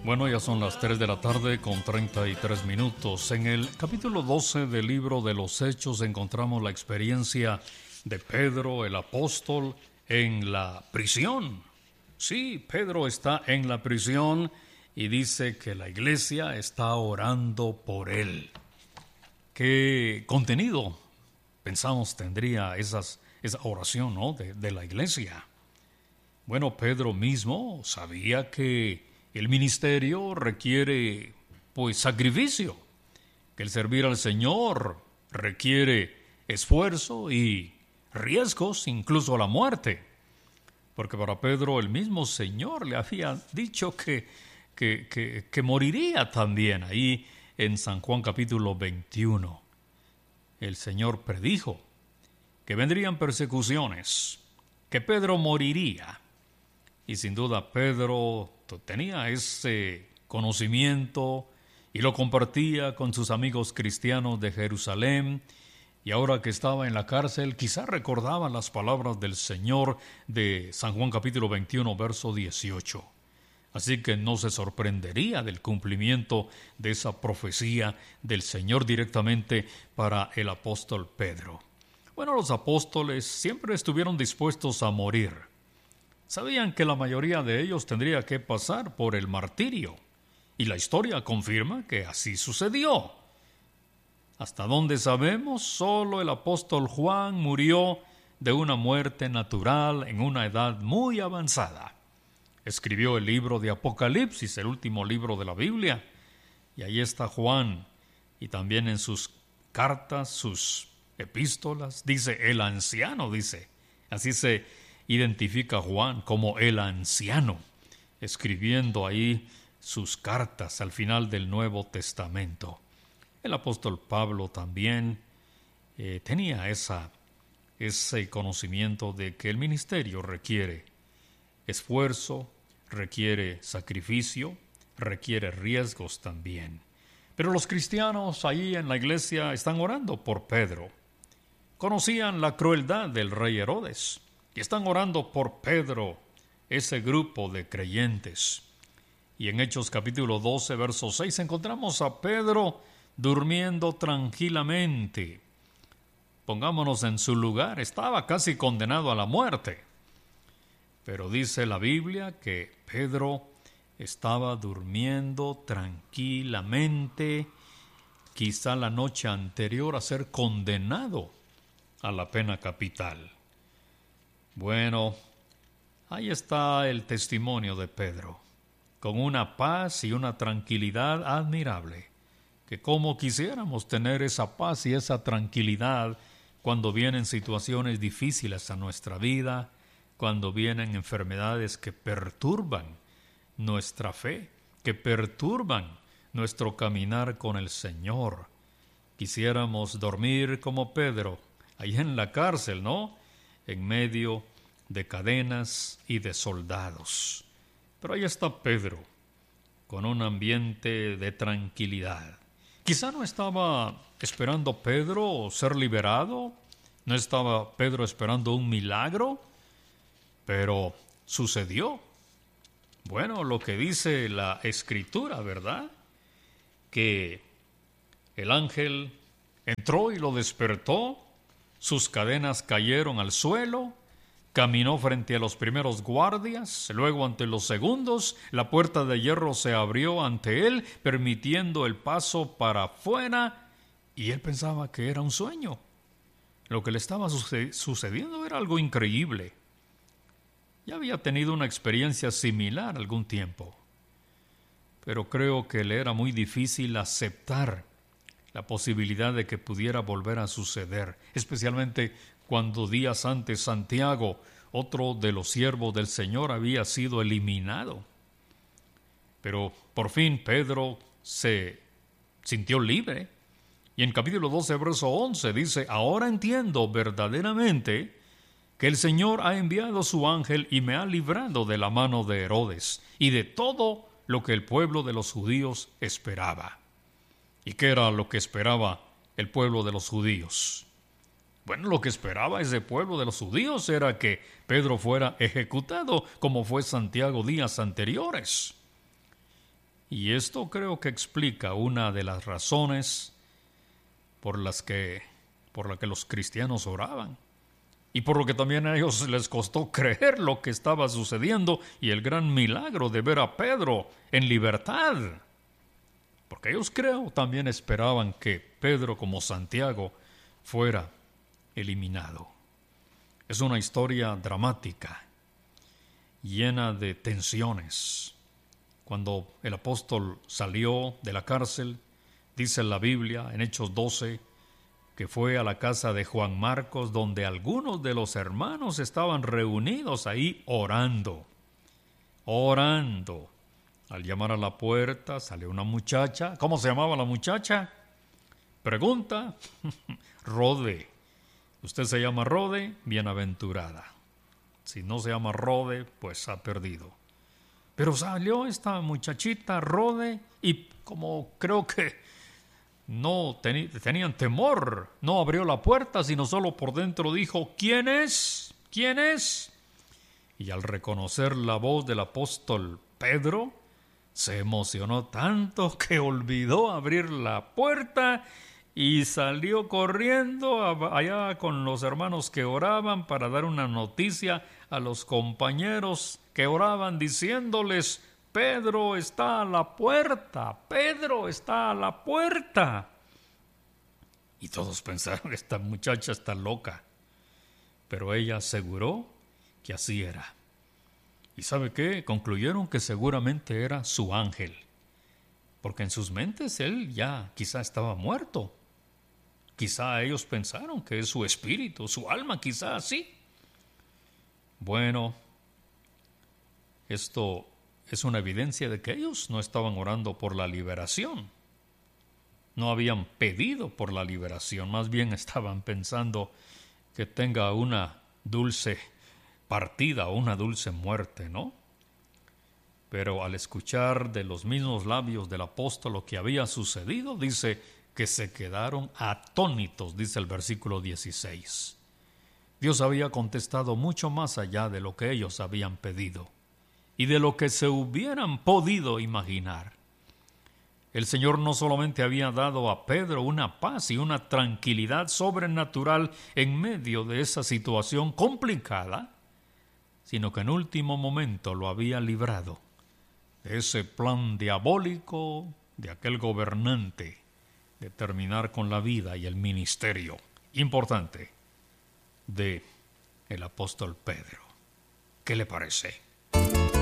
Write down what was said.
Bueno, ya son las 3 de la tarde con 33 minutos. En el capítulo 12 del libro de los Hechos encontramos la experiencia de Pedro, el apóstol, en la prisión. Sí, Pedro está en la prisión y dice que la iglesia está orando por él. ¿Qué contenido pensamos tendría esa oración, ¿no? de la iglesia? Bueno, Pedro mismo sabía que el ministerio requiere, sacrificio, que el servir al Señor requiere esfuerzo y riesgos, incluso la muerte. Porque para Pedro el mismo Señor le había dicho que moriría también. Ahí en San Juan capítulo 21, el Señor predijo que vendrían persecuciones, que Pedro moriría. Y sin duda Pedro tenía ese conocimiento y lo compartía con sus amigos cristianos de Jerusalén. Y ahora que estaba en la cárcel, quizá recordaba las palabras del Señor de San Juan capítulo 21, verso 18. Así que no se sorprendería del cumplimiento de esa profecía del Señor directamente para el apóstol Pedro. Bueno, los apóstoles siempre estuvieron dispuestos a morir. Sabían que la mayoría de ellos tendría que pasar por el martirio, y la historia confirma que así sucedió. Hasta donde sabemos, solo el apóstol Juan murió de una muerte natural en una edad muy avanzada. Escribió el libro de Apocalipsis, el último libro de la Biblia, y ahí está Juan, y también en sus cartas, sus epístolas, dice el anciano, así se identifica Juan como el anciano, escribiendo ahí sus cartas al final del Nuevo Testamento. El apóstol Pablo también tenía ese conocimiento de que el ministerio requiere esfuerzo, requiere sacrificio, requiere riesgos también. Pero los cristianos ahí en la iglesia están orando por Pedro. Conocían la crueldad del rey Herodes y están orando por Pedro, ese grupo de creyentes. Y en Hechos capítulo 12, verso 6, encontramos a Pedro durmiendo tranquilamente. Pongámonos en su lugar, estaba casi condenado a la muerte. Pero dice la Biblia que Pedro estaba durmiendo tranquilamente, quizá la noche anterior a ser condenado a la pena capital. Bueno, ahí está el testimonio de Pedro, con una paz y una tranquilidad admirable, que como quisiéramos tener esa paz y esa tranquilidad cuando vienen situaciones difíciles a nuestra vida, cuando vienen enfermedades que perturban nuestra fe, que perturban nuestro caminar con el Señor. Quisiéramos dormir como Pedro, ahí en la cárcel, ¿no? En medio de cadenas y de soldados. Pero ahí está Pedro, con un ambiente de tranquilidad. Quizá no estaba esperando Pedro ser liberado, no estaba Pedro esperando un milagro, pero sucedió. Bueno, lo que dice la Escritura, ¿verdad? Que el ángel entró y lo despertó, sus cadenas cayeron al suelo, caminó frente a los primeros guardias, luego ante los segundos, la puerta de hierro se abrió ante él, permitiendo el paso para afuera, y él pensaba que era un sueño. Lo que le estaba sucediendo era algo increíble. Ya había tenido una experiencia similar algún tiempo, pero creo que le era muy difícil aceptar la posibilidad de que pudiera volver a suceder, especialmente cuando días antes Santiago, otro de los siervos del Señor, había sido eliminado. Pero por fin Pedro se sintió libre, y en capítulo 12, verso 11 dice: ahora entiendo verdaderamente que el Señor ha enviado su ángel y me ha librado de la mano de Herodes y de todo lo que el pueblo de los judíos esperaba. ¿Y qué era lo que esperaba el pueblo de los judíos? Bueno, lo que esperaba ese pueblo de los judíos era que Pedro fuera ejecutado, como fue Santiago días anteriores. Y esto creo que explica una de las razones por la que los cristianos oraban. Y por lo que también a ellos les costó creer lo que estaba sucediendo y el gran milagro de ver a Pedro en libertad. Porque ellos creo también esperaban que Pedro como Santiago fuera eliminado. Es una historia dramática, llena de tensiones. Cuando el apóstol salió de la cárcel, dice la Biblia en Hechos 12, que fue a la casa de Juan Marcos, donde algunos de los hermanos estaban reunidos ahí orando. Al llamar a la puerta, salió una muchacha. ¿Cómo se llamaba la muchacha? Pregunta. Rode. Usted se llama Rode, bienaventurada. Si no se llama Rode, pues ha perdido. Pero salió esta muchachita Rode y como creo que no tenían temor, no abrió la puerta, sino solo por dentro dijo, ¿quién es? ¿Quién es? Y al reconocer la voz del apóstol Pedro, se emocionó tanto que olvidó abrir la puerta y salió corriendo allá con los hermanos que oraban para dar una noticia a los compañeros que oraban diciéndoles, Pedro está a la puerta, Pedro está a la puerta. Y todos pensaron que esta muchacha está loca, pero ella aseguró que así era. ¿Y sabe qué? Concluyeron que seguramente era su ángel, porque en sus mentes él ya quizá estaba muerto. Quizá ellos pensaron que es su espíritu, su alma, quizá así. Bueno, esto es una evidencia de que ellos no estaban orando por la liberación. No habían pedido por la liberación, más bien estaban pensando que tenga una dulce partida o una dulce muerte, ¿no? Pero al escuchar de los mismos labios del apóstol lo que había sucedido, dice que se quedaron atónitos, dice el versículo 16. Dios había contestado mucho más allá de lo que ellos habían pedido y de lo que se hubieran podido imaginar. El Señor no solamente había dado a Pedro una paz y una tranquilidad sobrenatural en medio de esa situación complicada, sino que en último momento lo había librado de ese plan diabólico de aquel gobernante de terminar con la vida y el ministerio importante de el apóstol Pedro. ¿Qué le parece?